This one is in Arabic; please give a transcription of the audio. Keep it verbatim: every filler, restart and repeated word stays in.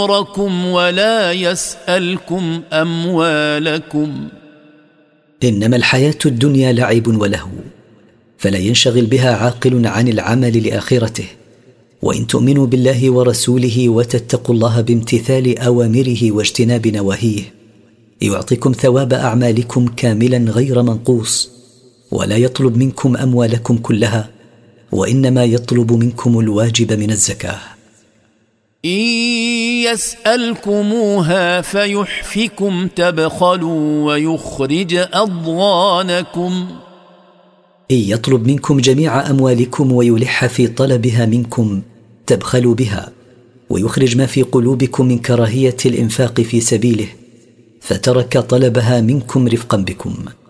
ركم ولا يسألكم أموالكم. إنما الحياة الدنيا لعب ولهو، فلا ينشغل بها عاقل عن العمل لآخرته. وإن تؤمنوا بالله ورسوله وتتقوا الله بامتثال أوامره واجتناب نواهيه يعطيكم ثواب أعمالكم كاملا غير منقوص، ولا يطلب منكم أموالكم كلها، وإنما يطلب منكم الواجب من الزكاة. إن يسألكموها فيحفكم تبخلوا ويخرج أضغانكم. إن يطلب منكم جميع أموالكم ويلح في طلبها منكم تبخلوا بها، ويخرج ما في قلوبكم من كراهية الإنفاق في سبيله، فترك طلبها منكم رفقا بكم.